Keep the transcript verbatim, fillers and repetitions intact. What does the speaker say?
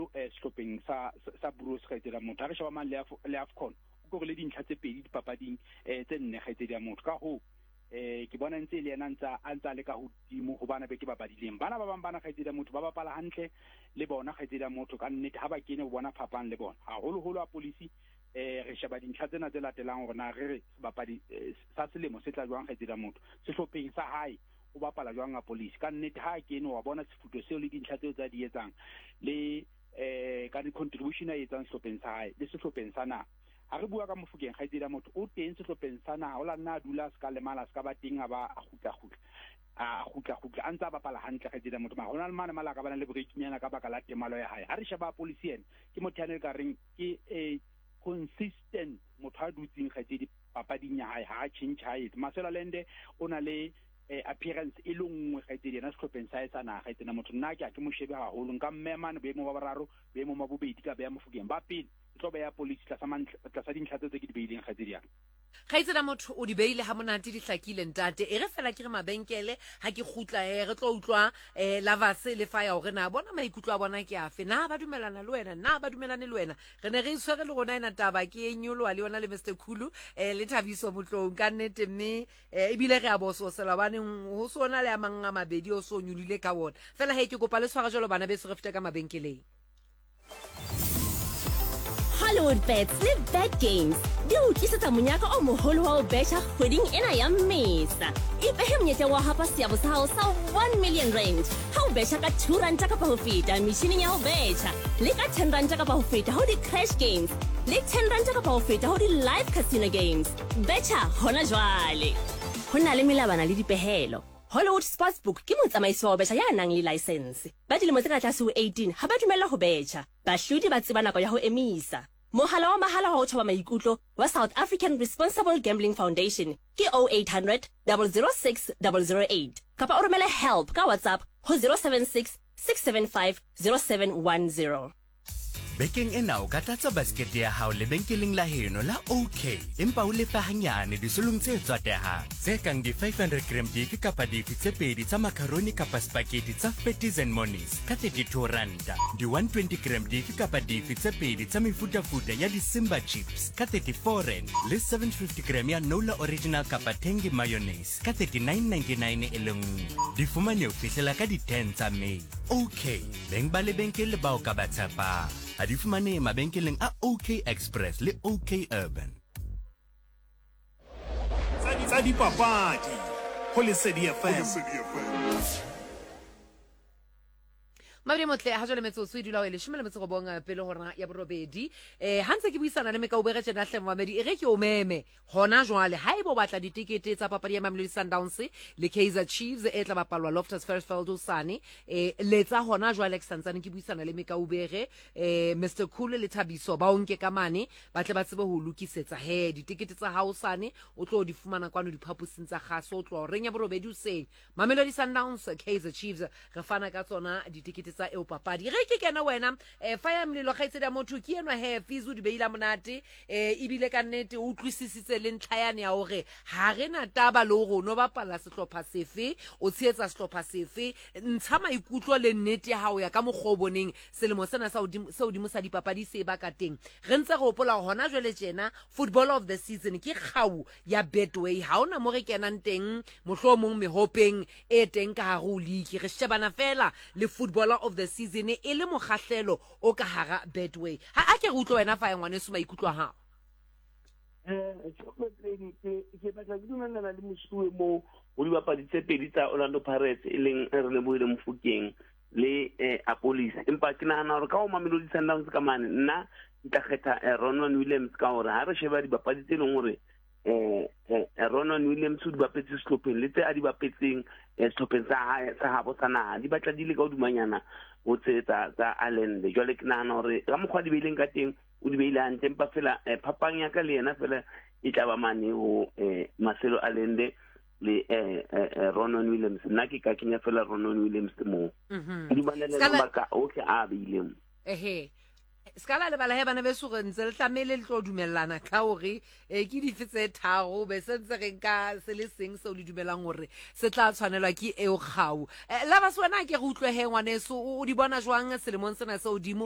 haholo sehlopheng sa sa Bruce khaitsedi motho a re sheba mang le AFCON go le dintlha tse pedi dipapading tse nne khaitsedi ya motho ka ho eh ke bona ntse le yena ntsa antsa le ka hodimo go bana be ke ba badileng bana ba bang bana khaitsedi ya motho ba bapala hantle le bona khaitsedi ya motho ka nnete ha ba kene go bona phapang le bona haholo holo a police eh re sheba dintlha tsena tse latelang gore na re re bapadi sa selemo se tla jwang khaitsedi ya motho sehlopheng sa hae o bapala jwang a police ka nnete ha kene wa bona sefuto seo le dintlha tseo tsa di etsang le eh ka di contribution a etsang sehlopheng sa hae le sehlopheng sa na ha re bua ka Mofokeng khaitsedi ya motho o teng sehlopheng sa na o la nna dula ska le mala ska ba teng a ba a gutla gutla a gutla gutla a ntse a bapala hantle khaitsedi ya motho ma hona le mane mala ka bana le breakinyana ka baka la temalo ya hae ha re sheba police ene ke motho ya ne ka reng ke eh consistent motho a dutseng khaitsedi papading ya hae ha change hae Marcelo Lende o na le eh, appearance e lengwe khaitsedi yana sehlopheng sa etsa naga itsena motho nna ke a ke mo shebe haholo nka mmemane boemo ba bararo boemo ma bobedi ka beya Mofokeng ba pele tlo beya police tla sa tla sa dintlha tse ke di beileng khaitsedi yana khaitsedi motho o di beile ha monate di hlakile ntate e re fela ke re mabenkele ha ke khutla e re tlo utlwa eh lavase le fire hore na bona maikutlo a bona ke afe na ba dumelana le wena na ba dumelane le wena re ne re itshwere le rona ina taba ke enyolo le yona le Mister Khulu eh le Thabiso Motlong ka nnete mme e bile re a boso sela bane ho sona le a manga mabedi o so nyulile ka bona fela he ke kopa le tshwara jolo bana be se re fete ka mabenkeleng Hollywood Bets le Bet Games di o tlisetsa monyaka o moholo wa ho betjha kgweding ena ya Mmesa. Ipehe monyetla wa hapa seabo sa hao sa one million rand. Ha o betjha ka two rand ka ho feta metjhineng ya ho betjha. Le ka ten rand ka ho feta ho di Crash Games. Le ten rand ka ho feta ho di Live Casino Games. Betjha hona jwale. Hona le melabana le dipehelo. Hollywood Sportsbook ke motsamaisi wa betjha ya nang le license. Ba dilemo tse ka tlase ho eighteen ha ba dumella ho betjha. Bahlodi ba tseba nako ya ho emisa. Mohala wa mahala wa ho thoba maikutlo wa South African Responsible Gambling Foundation ke oh eight hundred, zero zero six, zero zero eight. Kapa o romele help ka WhatsApp ho zero seven six, six seven five, zero seven one zero. Bekeng ena o ka tlatsa basket ya hao lebenkeleng la heno la OK empa o lefa hanyane disolong tse tswatehang tse kang di five hundred gram dife kapa dife tse pedi tsa macaroni kapa spaghetti tsa Fatties and Monies ka thirty-two ranta di one twenty gram dife kapa dife tse pedi tsa mefutafuta ya di Simba chips ka thirty-four rand le seven fifty gram ya Nola original kapa Tengi mayonnaise ka thirty-nine ninety-nine e le nngwe di fumane o fihlela ka di ten tsa May OK beng ba lebenkele ba o ka ba tshepang a di fumane mabenkeleng a OK Express le OK Urban. Tsa di papadi ho Lesedi F M. Mabri motle ha jole metso tswe dula le shimela metso go bonga pele hona ya borobedi eh hantse ke buisana le meka o bere tsena hle Mohammed e re ke o meme hona jwale ha ibo batla ditikete tsa papadi ya Mamelodi Sundowns le Kaizer Chiefs e tla bapalwa Loftus Versfeld Usane eh letsa hona jwale ke santsane ke buisana le meka o bere eh Mister Khulu le Thabiso ba onke ka mane ba tle ba tsebe ho lukisetsa he ditikete tsa Hausane o tlo di fumana kwano diphapusing tsa gaso o tlo renya borobedi useng Mamelodi Sundowns Kaizer Chiefs re fana ka tsona ditikete tsa eo papadi re ke kena wena eh fa ya mlelo khaitsedi ya motho ke enwa he fizu di beila monate eh ibile ka nnete o tlisisitse le ntlhayane ya hore ha rena taba le go no bapala sehlopha sefe o tshetsa sehlopha sefe ntsha maikutlo le nnete ya hao ya ka mogoboneng selemo sena sa se o di musa di papadi se ba ka teng re ntse go pola hona jwele jena football of the season ke kgau ya Betway ha ona mo re kenang teng mohlomong mehopeng e teng ka hare o league re shebana fela le footballer of the season e le mogahtlelo o ka hara Betway ha a ke re utlo wena fa engwane se maikutlo ha eh chocolate ke ke batla ke dumellana le mosuwe mo o di bapadi tse pedi tsa Orlando Pirates e leng re le boile Mofokeng le eh Apolis empa ke nahana hore ka o Mamelodi Sundowns ka mane nna nka kgetha Ronwen Williams ka hore ha re sheba di bapadi tse leng hore eh Ronwen Williams o di bapetse sehlopheng le tse a di bapetseng sehlopheng sa hae sa habo sa naha di batla di le ka odumanyana o tsetsa tsa Ireland jwale ke nahana hore ka mokgwa di beileng ka teng o di beile hantle empa fela phapang ya ka le yena fela e tla ba mane ho Marcelo Allende le eh Ronwen Williams nna ke ka kenya fela Ronwen Williams mo di banele ba ka okay a beileng ehe skala le bala he bana be so re ntse le tlamele le tlo dumellana ka hore e ke di fetse tharo be se ntse re nka se le seng se o le dumelang hore se tla tshwanelwa ke eo gau la ba se wena ke re utlwe he ngwane so o di bona jwang selemong sena se o di